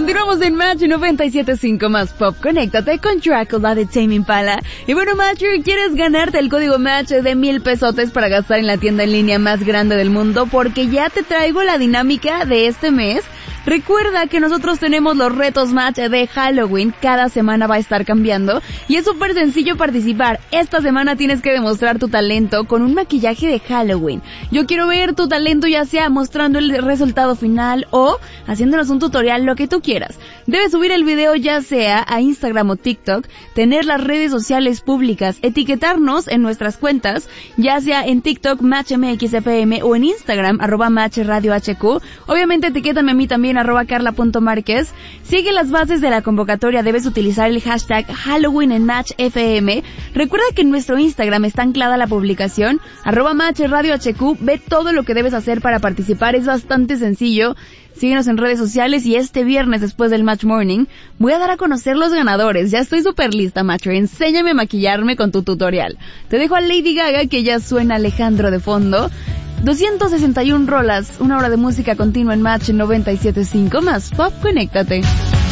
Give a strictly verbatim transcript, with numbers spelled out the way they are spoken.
Continuamos en Match noventa y siete punto cinco más Pop. Conéctate con Dracula de Tame Impala. Y bueno, Matcher, ¿quieres ganarte el código Match de mil pesotes para gastar en la tienda en línea más grande del mundo? Porque ya te traigo la dinámica de este mes. Recuerda que nosotros tenemos los retos Match de Halloween, cada semana va a estar cambiando y es súper sencillo participar. Esta semana tienes que demostrar tu talento con un maquillaje de Halloween. Yo quiero ver tu talento ya sea mostrando el resultado final o haciéndonos un tutorial, lo que tú quieras. Debes subir el video ya sea a Instagram o TikTok, tener las redes sociales públicas, etiquetarnos en nuestras cuentas, ya sea en TikTok MatchMXFM o en Instagram arroba Match Radio H Q. Obviamente etiquétame a mí también arroba carla punto márquez. Sigue las bases de la convocatoria, debes utilizar el hashtag Halloween en Match F M. Recuerda que en nuestro Instagram está anclada la publicación, arroba Match Radio H Q. Ve todo lo que debes hacer para participar, es bastante sencillo. Síguenos en redes sociales y este viernes después del Match Morning voy a dar a conocer los ganadores. Ya estoy súper lista, Matcher. Enséñame a maquillarme con tu tutorial. Te dejo a Lady Gaga, que ya suena Alejandro de fondo. doscientas sesenta y una rolas, una hora de música continua en Match noventa y siete punto cinco más Pop. Conéctate.